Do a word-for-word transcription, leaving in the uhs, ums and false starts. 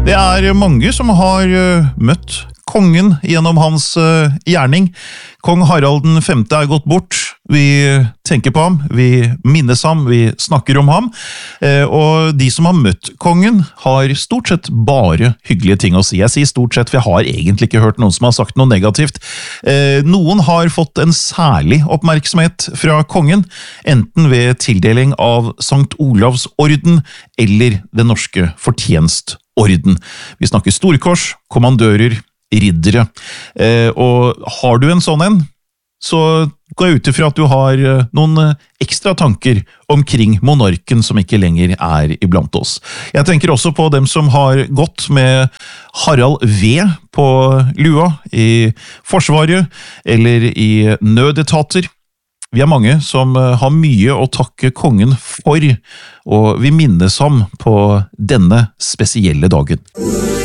Det er mange som har uh, møtt kongen gjennom hans uh, gjerning. Kong Harald den femte er gått bort. Vi tenker på ham, vi minnes ham, vi snakker om ham. Uh, og de som har møtt kongen har stort sett bare hyggelige ting å si. Jeg sier stort sett, for jeg har egentlig ikke hørt noen som har sagt noe negativt. Uh, noen har fått en særlig oppmerksomhet fra kongen, enten ved tildeling av Sankt Olavs orden eller Den norske fortjenstorden. Vi snakker storkors, kommandører, riddere. Eh, og har du en sånn en, så går jeg ut ifra at du har noen ekstra tanker omkring monarken som ikke lenger er iblant oss. Jeg tenker også på dem som har gått med Harald V på lua i Forsvaret eller i nødetater. Vi er mange som har mye å takke kongen for, og vi minnes ham på denne spesielle dagen.